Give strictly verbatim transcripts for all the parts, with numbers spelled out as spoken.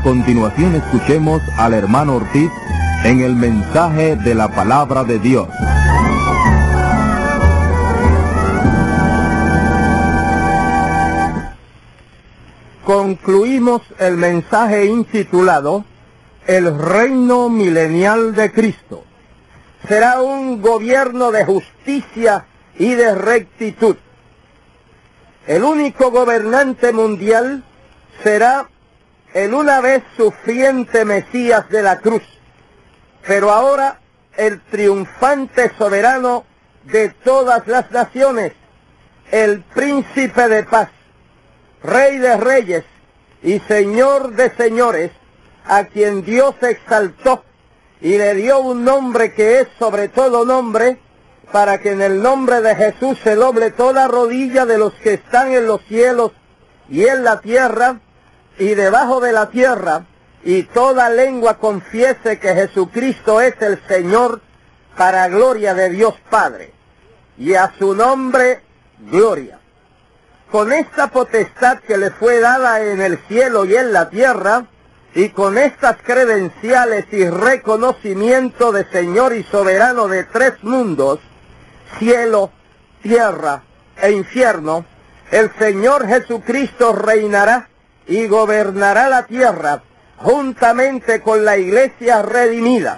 A continuación escuchemos al hermano Ortiz en el mensaje de la palabra de Dios. Concluimos el mensaje intitulado El reino milenial de Cristo. Será un gobierno de justicia y de rectitud. El único gobernante mundial será el una vez sufriente Mesías de la cruz, pero ahora el triunfante soberano de todas las naciones, el príncipe de paz, Rey de reyes y Señor de señores, a quien Dios exaltó y le dio un nombre que es sobre todo nombre, para que en el nombre de Jesús se doble toda rodilla de los que están en los cielos y en la tierra y debajo de la tierra, y toda lengua confiese que Jesucristo es el Señor, para gloria de Dios Padre, y a su nombre gloria. Con esta potestad que le fue dada en el cielo y en la tierra, y con estas credenciales y reconocimiento de Señor y soberano de tres mundos, cielo, tierra e infierno, el Señor Jesucristo reinará y gobernará la tierra juntamente con la iglesia redimida.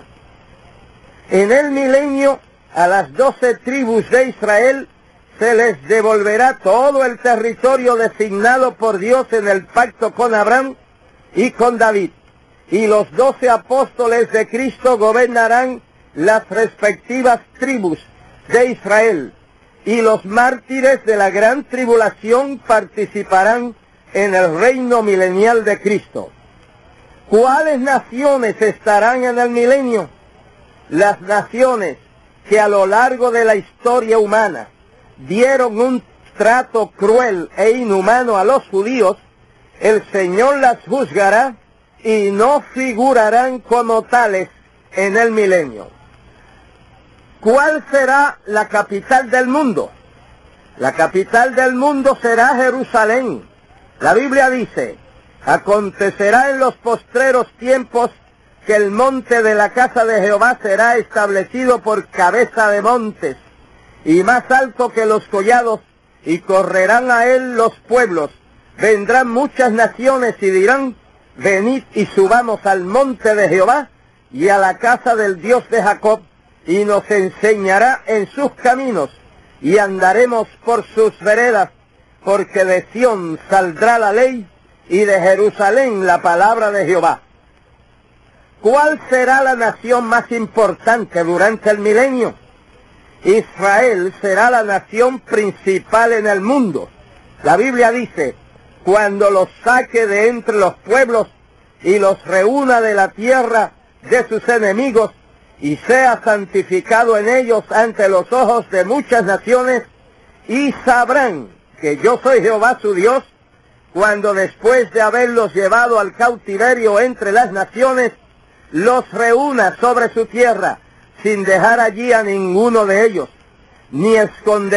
En el milenio, a las doce tribus de Israel se les devolverá todo el territorio designado por Dios en el pacto con Abraham y con David, y los doce apóstoles de Cristo gobernarán las respectivas tribus de Israel, y los mártires de la gran tribulación participarán en el reino milenial de Cristo. ¿Cuáles naciones estarán en el milenio? Las naciones que a lo largo de la historia humana dieron un trato cruel e inhumano a los judíos, el Señor las juzgará y no figurarán como tales en el milenio. ¿Cuál será la capital del mundo? La capital del mundo será Jerusalén. La Biblia dice: acontecerá en los postreros tiempos que el monte de la casa de Jehová será establecido por cabeza de montes, y más alto que los collados, y correrán a él los pueblos. Vendrán muchas naciones y dirán: venid y subamos al monte de Jehová y a la casa del Dios de Jacob, y nos enseñará en sus caminos, y andaremos por sus veredas, porque de Sión saldrá la ley, y de Jerusalén la palabra de Jehová. ¿Cuál será la nación más importante durante el milenio? Israel será la nación principal en el mundo. La Biblia dice: cuando los saque de entre los pueblos y los reúna de la tierra de sus enemigos, y sea santificado en ellos ante los ojos de muchas naciones, y sabrán que yo soy Jehová su Dios, cuando después de haberlos llevado al cautiverio entre las naciones, los reúna sobre su tierra, sin dejar allí a ninguno de ellos, ni esconder